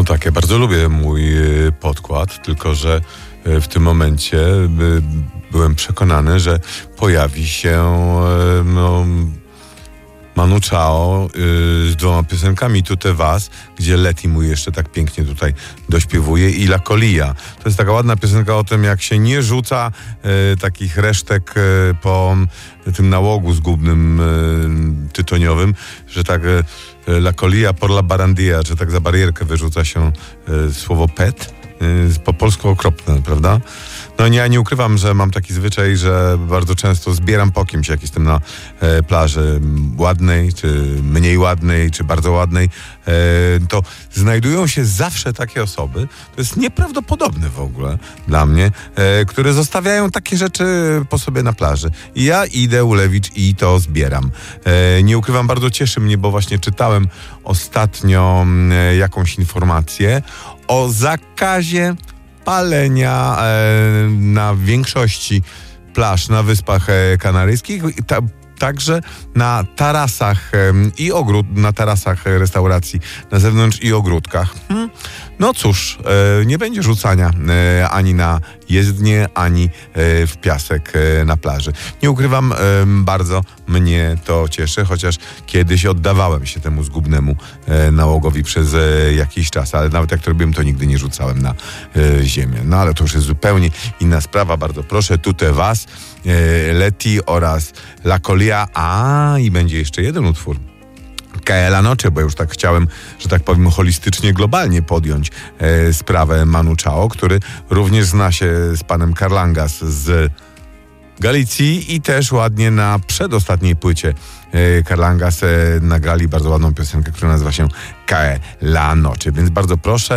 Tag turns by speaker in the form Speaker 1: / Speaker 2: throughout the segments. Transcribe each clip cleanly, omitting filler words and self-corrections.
Speaker 1: No tak, ja bardzo lubię mój podkład, tylko że w tym momencie byłem przekonany, że pojawi się Manu Chao z 2 piosenkami Tute Was, gdzie Leti mój jeszcze tak pięknie tutaj dośpiewuje, i La Colia. To jest taka ładna piosenka o tym, jak się nie rzuca takich resztek po tym nałogu zgubnym tytoniowym, że tak La Colia por la barandilla, że tak za barierkę wyrzuca się słowo pet. Po polsku okropne, prawda? No ja nie ukrywam, że mam taki zwyczaj, że bardzo często zbieram po kimś, jak jestem na plaży ładnej, czy mniej ładnej, czy bardzo ładnej, to znajdują się zawsze takie osoby, to jest nieprawdopodobne w ogóle dla mnie, które zostawiają takie rzeczy po sobie na plaży. I ja idę ulewić i to zbieram. Nie ukrywam, bardzo cieszy mnie, bo właśnie czytałem ostatnio jakąś informację o zakazie palenia na większości plaż na Wyspach Kanaryjskich, także na tarasach na tarasach restauracji na zewnątrz i ogródkach. No cóż, nie będzie rzucania ani na jezdnię, ani w piasek na plaży. Nie ukrywam, bardzo mnie to cieszy, chociaż kiedyś oddawałem się temu zgubnemu nałogowi przez jakiś czas, ale nawet jak to robiłem, to nigdy nie rzucałem na ziemię. No ale to już jest zupełnie inna sprawa. Bardzo proszę, Tute Was, Leti oraz La Colia, i będzie jeszcze jeden utwór. Cae la noche, bo już tak chciałem, że tak powiem, holistycznie, globalnie podjąć sprawę Manu Chao, który również zna się z panem Carlangas z Galicji i też ładnie na przedostatniej płycie Carlangas nagrali bardzo ładną piosenkę, która nazywa się Cae la noche, więc bardzo proszę,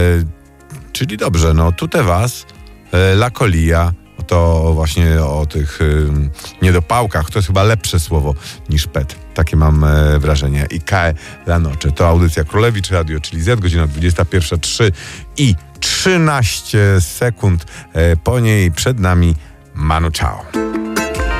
Speaker 1: czyli dobrze, no Tute Was, La Colia, to właśnie o tych niedopałkach, to jest chyba lepsze słowo niż pet. Takie mam wrażenie. I Cae la noche. To audycja Królewicz Radio, czyli Z, godzina 21:03 i 13 sekund. Po niej przed nami Manu Chao.